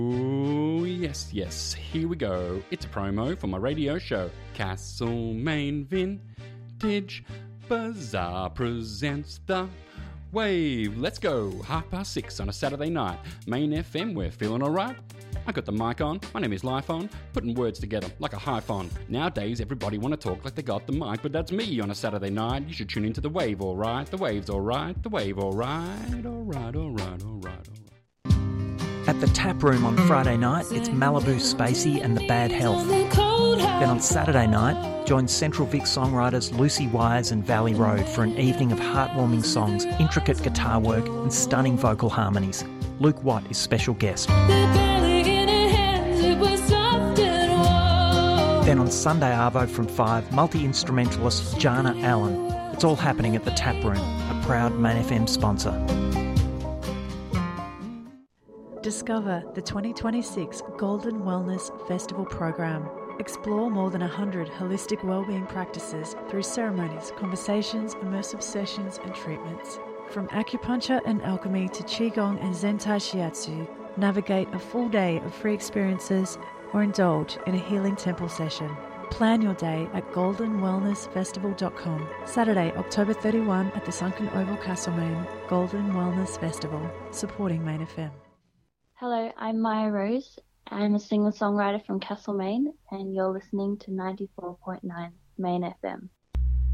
Ooh, yes, here we go. It's a promo for my radio show. Castlemaine Vintage Bazaar presents The Wave. Let's go. 6:30 on a Saturday night. Main FM, we're feeling alright. I got the mic on, my name is Lifeon, putting words together like a hyphon. Nowadays everybody want to talk like they got the mic, but that's me on a Saturday night. You should tune into The Wave, alright? The Wave's alright, The Wave alright, alright. At the Tap Room on Friday night, it's Malibu Spacey and the Bad Health. Then on Saturday night, join Central Vic songwriters Lucy Wires and Valley Road for an evening of heartwarming songs, intricate guitar work and stunning vocal harmonies. Luke Watt is special guest. Then on Sunday Arvo from 5, multi-instrumentalist Jana Allen. It's all happening at the Tap Room, a proud Main FM sponsor. Discover the 2026 Golden Wellness Festival program. Explore more than 100 holistic wellbeing practices through ceremonies, conversations, immersive sessions and treatments. From acupuncture and alchemy to qigong and zentai shiatsu, navigate a full day of free experiences or indulge in a healing temple session. Plan your day at goldenwellnessfestival.com. Saturday, October 31 at the Sunken Oval, Castlemaine. Golden Wellness Festival, supporting Main FM. Hello, I'm Maya Rose. I'm a singer-songwriter from Castlemaine, and you're listening to 94.9 Main FM.